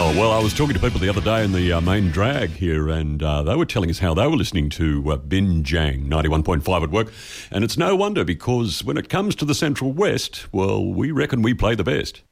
Oh, well, I was talking to people the other day in the main drag here, and they were telling us how they were listening to Binjang 91.5 at work. And it's no wonder, because when it comes to the Central West, well, we reckon we play the best.